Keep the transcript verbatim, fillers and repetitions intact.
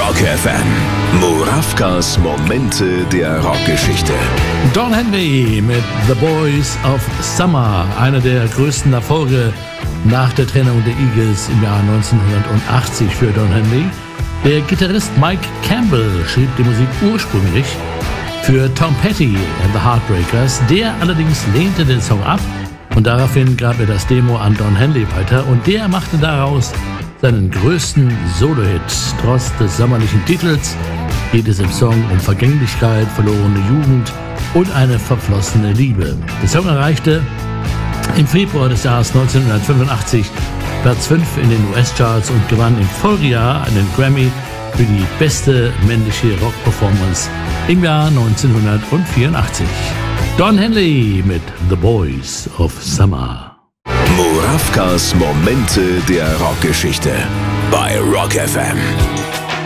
Rock F M. Murawkas Momente der Rockgeschichte. Don Henley mit The Boys of Summer, einer der größten Erfolge nach der Trennung der Eagles im Jahr neunzehnhundertachtzig für Don Henley. Der Gitarrist Mike Campbell schrieb die Musik ursprünglich für Tom Petty and the Heartbreakers. Der allerdings lehnte den Song ab und daraufhin gab er das Demo an Don Henley weiter und der machte daraus seinen größten Solo-Hit. Trotz des sommerlichen Titels geht es im Song um Vergänglichkeit, verlorene Jugend und eine verflossene Liebe. Der Song erreichte im Februar des Jahres neunzehnhundertfünfundachtzig Platz fünf in den U S-Charts und gewann im Folgejahr einen Grammy für die beste männliche Rock-Performance im Jahr neunzehnhundertvierundachtzig. Don Henley mit The Boys of Summer. Murawkas Momente der Rockgeschichte bei Rock F M.